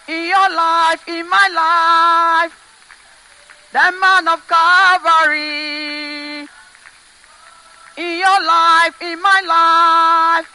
in your life, in my life, the man of Calvary. In your life, in my life,